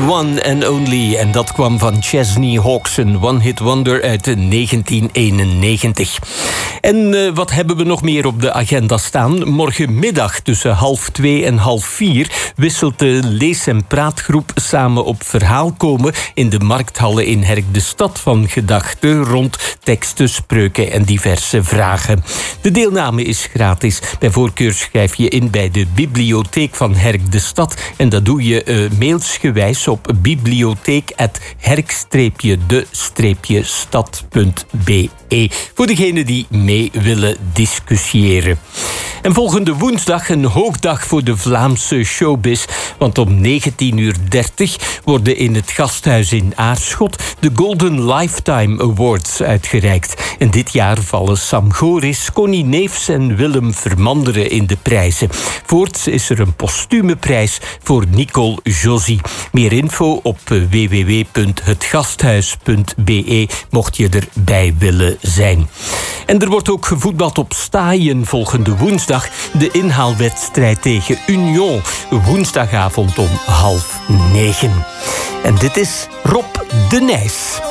One and Only. En dat kwam van Chesney Hawkes, een one-hit wonder uit 1991. En wat hebben we nog meer op de agenda staan? Morgenmiddag tussen 1:30 en 3:30 wisselt de lees- en praatgroep Samen op Verhaal komen in de markthallen in Herk de Stad van gedachten rond teksten, spreuken en diverse vragen. De deelname is gratis. Bij voorkeur schrijf je in bij de bibliotheek van Herk de Stad en dat doe je mailsgewijs op bibliotheek@herk-de-stad.be voor degenen die mee willen discussiëren. En volgende woensdag een hoogdag voor de Vlaamse showbiz, want om 19:30 worden in het gasthuis in Aarschot de Golden Lifetime Awards uitgereikt. En dit jaar vallen Sam Goris, Connie Neefs en Willem Vermanderen in de prijzen. Voorts is er een postume prijs voor Nicole Josie. Meer info op www.hetgasthuis.be mocht je erbij willen zijn. En er wordt ook gevoetbald op Staaien volgende woensdag. De inhaalwedstrijd tegen Union. Woensdagavond om 20:30. En dit is Rob de Nijs.